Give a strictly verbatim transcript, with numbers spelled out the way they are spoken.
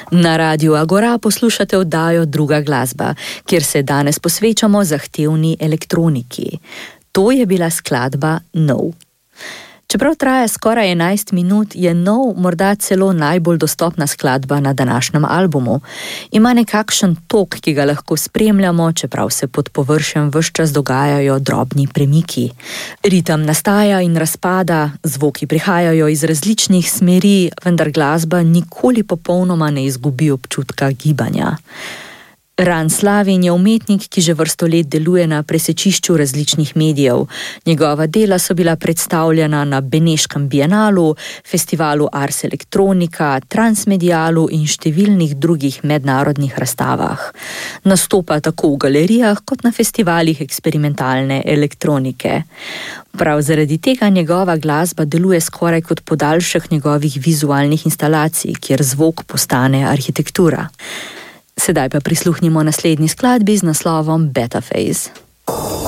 Na Radiu Agora poslušate oddajo Druga glasba, kjer se danes posvečamo zahtevni elektroniki. To je bila skladba Nov. Čeprav traja skoraj enajst minut, je Nov morda celo najbolj dostopna skladba na današnjem albumu. Ima nekakšen tok, ki ga lahko spremljamo, čeprav se pod površjem ves čas dogajajo drobni premiki. Ritem nastaja in razpada, zvoki prihajajo iz različnih smeri, vendar glasba nikoli popolnoma ne izgubi občutka gibanja. Ran Slavin je umetnik, ki že vrsto let deluje na presečišču različnih medijev. Njegova dela so bila predstavljena na Beneškem bienalu, festivalu Ars Electronica, Transmedialu in številnih drugih mednarodnih razstavah. Nastopa tako v galerijah kot na festivalih eksperimentalne elektronike. Prav zaradi tega njegova glasba deluje skoraj kot podaljšek njegovih vizualnih instalacij, kjer zvok postane arhitektura. Sedaj pa prisluhnimo naslednji skladbi z naslovom Beta Phase.